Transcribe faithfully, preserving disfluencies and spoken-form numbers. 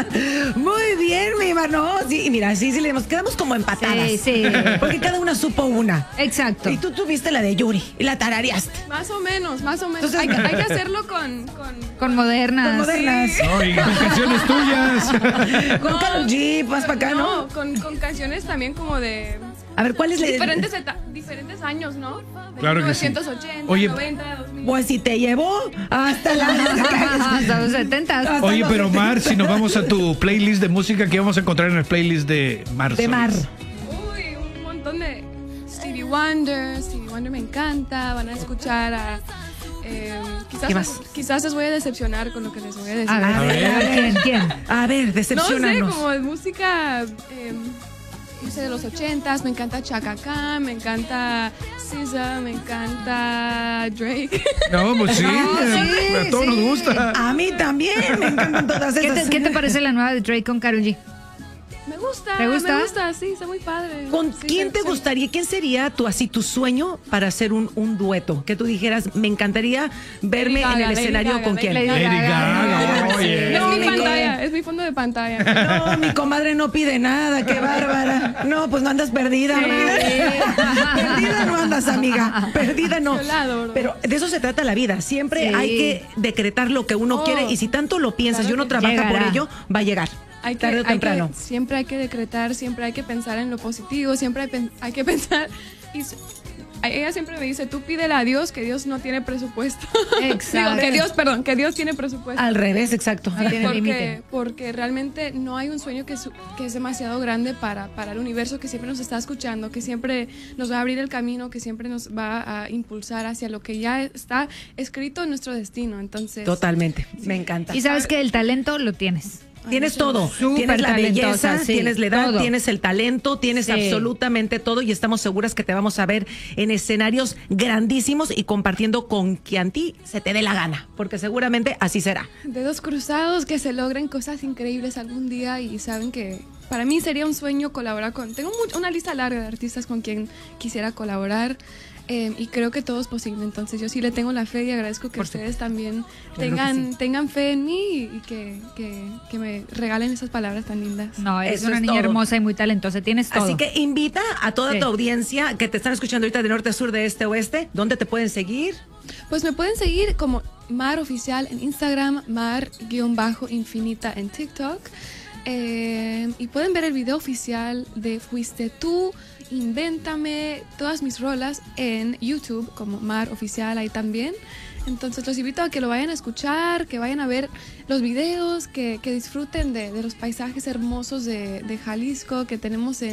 Muy bien, mi hermano. Sí, mira, sí, sí, le nos quedamos como empatadas. Sí, sí. Porque cada una supo una. Exacto. Y tú tuviste la de Yuri y la tarareaste. Más o menos, más o menos. Entonces- hay, que, hay que hacerlo con... Con, Con modernas. Con modernas. No, y con canciones tuyas. Con No, Karol G, más para acá, ¿no? No, con, con canciones también como de... A ver, ¿cuál es la Diferentes, eta- diferentes años, ¿no? De Claro que sí. mil novecientos ochenta, Oye, noventa, dos mil. Pues si te llevó hasta la... Hasta los setentas. Hasta Oye, los pero Mar, setenta. si nos vamos a tu playlist de música, ¿qué vamos a encontrar en el playlist de Mar? De Mar. Uy, un montón de Stevie Wonder. Stevie Wonder me encanta. Van a escuchar a... eh, quizás, ¿Qué más? quizás les voy a decepcionar con lo que les voy a decir. A ver, A ver, a ver, ¿quién? ¿Quién? A ver, No sé, decepcionanos. como de música, eh, no sé, de los ochentas, me encanta Chaka Khan, me encanta S Z A, me encanta Drake. No, pues sí. No, sí, a todos sí. nos gusta. A mí también me encantan todas ¿Qué esas. te, qué te parece la nueva de Drake con Karol G? Me gusta, ¿Te gusta? me gusta, sí, está muy padre. ¿Con Sí, quién se- te se- gustaría? ¿Quién sería tu así tu sueño para hacer un, un dueto? Que tú dijeras, me encantaría verme Lady en Gaga, el Lady escenario Gaga, con Lady quién. Lady Gaga, Es oye. No, mi mi pantalla, es mi fondo de pantalla. No, mi comadre no pide nada, qué bárbara. No, pues no andas perdida, amiga. Perdida no andas, amiga. Perdida no. Yo la adoro. Pero de eso se trata la vida. Siempre Sí. hay que decretar lo que uno Oh, quiere y si tanto lo piensas y claro uno que trabaja llegará. por ello, va a llegar. Hay que, tarde o hay que- temprano. siempre hay que decretar, siempre hay que pensar en lo positivo, siempre hay, pen- hay que pensar. Y s- ella siempre me dice, tú pídele a Dios que Dios no tiene presupuesto. Exacto. Digo, que Dios, perdón, que Dios tiene presupuesto. Al revés, exacto. No tiene porque, límite. porque realmente no hay un sueño que, su- que es demasiado grande para, para el universo que siempre nos está escuchando, que siempre nos va a abrir el camino, que siempre nos va a impulsar hacia lo que ya está escrito en nuestro destino. Entonces, Totalmente. Me encanta. Y sabes que el talento lo tienes. Tienes muchas todo, Súper tienes la talentosa, belleza, sí, tienes la edad, todo. tienes el talento, tienes Sí. absolutamente todo y estamos seguras que te vamos a ver en escenarios grandísimos y compartiendo con quien a ti se te dé la gana, porque seguramente así será. Dedos cruzados, que se logren cosas increíbles algún día y saben que para mí sería un sueño colaborar con... Tengo much- una lista larga de artistas con quien quisiera colaborar eh, y creo que todo es posible. Entonces yo sí le tengo la fe y agradezco que Por ustedes también Claro que tengan, sí. tengan fe en mí y que, que, que me regalen esas palabras tan lindas. No, eres Eso una es niña todo. hermosa y muy talentosa. Tienes todo. Así que invita a toda Sí. tu audiencia que te están escuchando ahorita de norte a sur, de este a oeste, ¿dónde te pueden seguir? Pues me pueden seguir como Mar Oficial en Instagram, Mar-Infinita en TikTok. Eh, y pueden ver el video oficial de Fuiste Tú, Invéntame, todas mis rolas en YouTube como Mar Oficial ahí también. Entonces los invito a que lo vayan a escuchar, que vayan a ver los videos, que, que disfruten de, de los paisajes hermosos de, de Jalisco que tenemos en